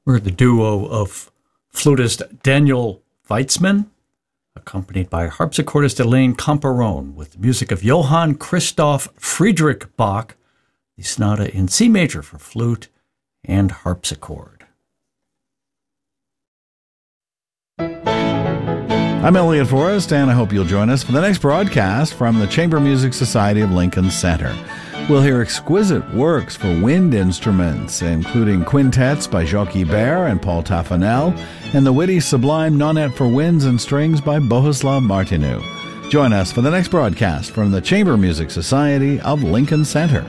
We're the duo of flutist Daniel Weitzman, accompanied by harpsichordist Elaine Comparone, with the music of Johann Christoph Friedrich Bach, the sonata in C major for flute and harpsichord. I'm Elliot Forrest, and I hope you'll join us for the next broadcast from the Chamber Music Society of Lincoln Center. We'll hear exquisite works for wind instruments, including quintets by Jacques Ibert and Paul Taffanel, and the witty sublime Nonette for winds and strings by Bohuslav Martinu. Join us for the next broadcast from the Chamber Music Society of Lincoln Center.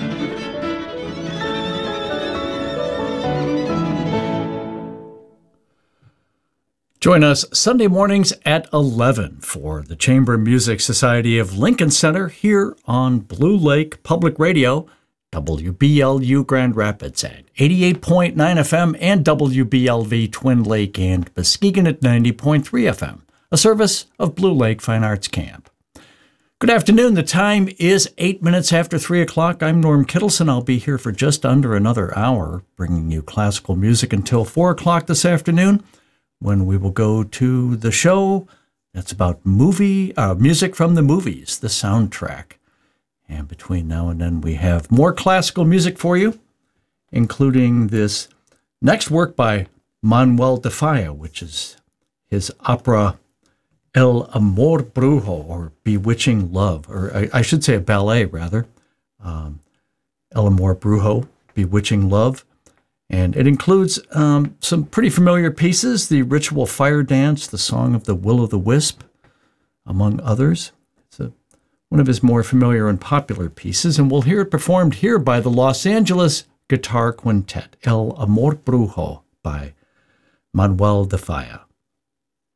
Join us Sunday mornings at 11 for the Chamber Music Society of Lincoln Center here on Blue Lake Public Radio, WBLU Grand Rapids at 88.9 FM and WBLV Twin Lake and Muskegon at 90.3 FM, a service of Blue Lake Fine Arts Camp. Good afternoon. The time is 8 minutes after 3 o'clock. I'm Norm Kittleson. I'll be here for just under another hour, bringing you classical music until 4 o'clock this afternoon, when we will go to the show that's about music from the movies, the soundtrack. And between now and then, we have more classical music for you, including this next work by Manuel de Falla, which is his opera El Amor Brujo, or Bewitching Love, or I should say a ballet, rather. El Amor Brujo, Bewitching Love. And it includes some pretty familiar pieces, the Ritual Fire Dance, the Song of the Will-o'-the-Wisp, among others. It's one of his more familiar and popular pieces, and we'll hear it performed here by the Los Angeles Guitar Quintet, El Amor Brujo by Manuel de Falla.